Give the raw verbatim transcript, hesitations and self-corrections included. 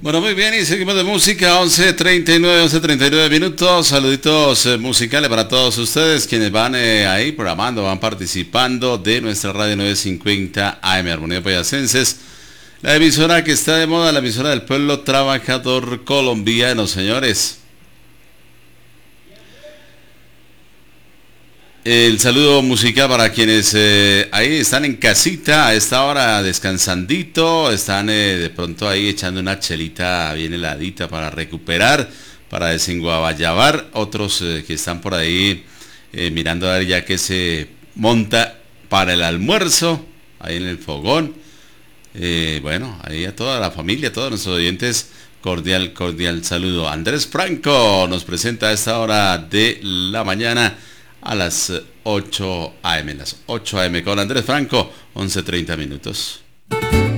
Bueno, muy bien, y seguimos de música, once treinta y nueve, once treinta y nueve minutos, saluditos eh, musicales para todos ustedes quienes van eh, ahí programando, van participando de nuestra radio novecientos cincuenta A M Armonía Payacenses, la emisora que está de moda, la emisora del pueblo trabajador colombiano, señores. El saludo musical para quienes eh, ahí están en casita a esta hora descansandito, están eh, de pronto ahí echando una chelita bien heladita para recuperar, para desenguayabar, otros eh, que están por ahí eh, mirando a ver ya que se monta para el almuerzo, ahí en el fogón. Eh, bueno, ahí a toda la familia, a todos nuestros oyentes, cordial, cordial saludo. Andrés Franco nos presenta a esta hora de la mañana a las ocho a eme, las ocho a eme con Andrés Franco, once treinta minutos.